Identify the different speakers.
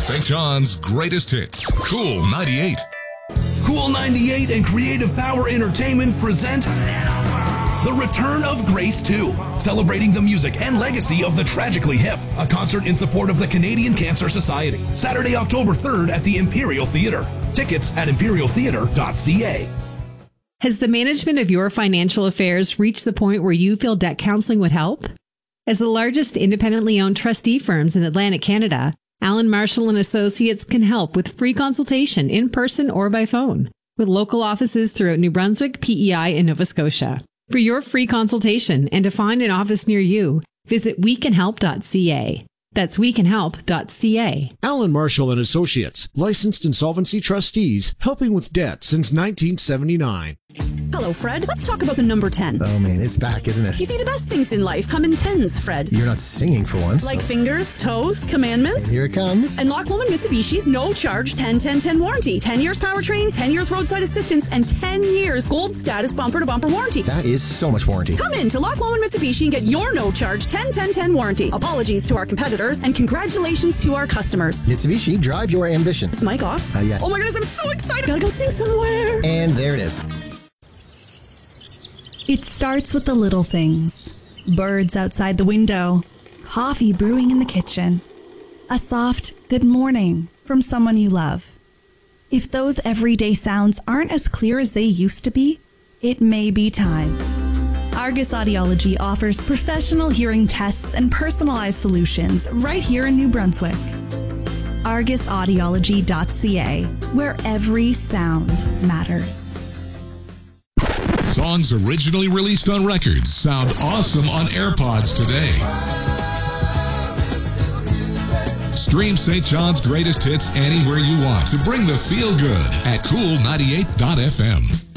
Speaker 1: St. John's greatest hits. Cool 98.
Speaker 2: Cool 98 and Creative Power Entertainment present The Return of Grace 2, celebrating the music and legacy of the Tragically Hip, a concert in support of the Canadian Cancer Society. Saturday, October 3rd at the Imperial Theatre. Tickets at imperialtheatre.ca.
Speaker 3: Has the management of your financial affairs reached the point where you feel debt counseling would help? As the largest independently owned trustee firms in Atlantic Canada, Allen Marshall & Associates can help with free consultation in person or by phone, with local offices throughout New Brunswick, PEI, and Nova Scotia. For your free consultation and to find an office near you, visit wecanhelp.ca. That's wecanhelp.ca.
Speaker 4: Allen Marshall & Associates, licensed insolvency trustees, helping with debt since 1979.
Speaker 5: Hello, Fred. Let's talk about the number 10.
Speaker 6: Oh, man, it's back, isn't it?
Speaker 5: You see, the best things in life come in tens, Fred.
Speaker 6: You're not singing for once.
Speaker 5: Like fingers, toes, commandments.
Speaker 6: And here it comes.
Speaker 5: And Loch Lomond Mitsubishi's no-charge 10-10-10 warranty. 10 years powertrain, 10 years roadside assistance, and 10 years gold status bumper-to-bumper warranty.
Speaker 6: That is so much warranty.
Speaker 5: Come in to Loch Lomond Mitsubishi and get your no-charge 10-10-10 warranty. Apologies to our competitors, and congratulations to our customers.
Speaker 6: Mitsubishi, drive your ambition.
Speaker 5: Is the mic off?
Speaker 6: Yeah.
Speaker 5: Oh my goodness, I'm so excited. Gotta go sing somewhere.
Speaker 6: And there it is.
Speaker 7: It starts with the little things. Birds outside the window, coffee brewing in the kitchen, a soft good morning from someone you love. If those everyday sounds aren't as clear as they used to be, it may be time. Argus Audiology offers professional hearing tests and personalized solutions right here in New Brunswick. ArgusAudiology.ca, where every sound matters.
Speaker 1: Songs originally released on records sound awesome on AirPods today. Stream St. John's greatest hits anywhere you want to bring the feel good at cool98.fm.